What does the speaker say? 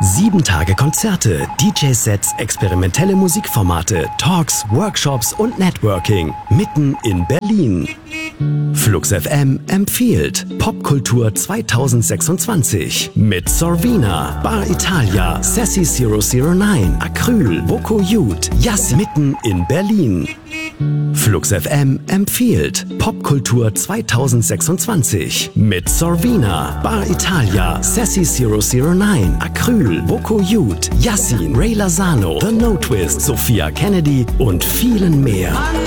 7 Tage Konzerte, DJ-Sets, experimentelle Musikformate, Talks, Workshops und Networking. Mitten in Berlin. Flux FM empfiehlt Popkultur 2026 mit Sorvina, Bar Italia, Sassy 009, Acryl, Boko Youth, Yassi mitten in Berlin. Flux FM empfiehlt Popkultur 2026 mit Sorvina, Bar Italia, Sassy 009, Acryl, Boko Youth, Yassin, Ray Lozano, The No Twist, Sophia Kennedy und vielen mehr.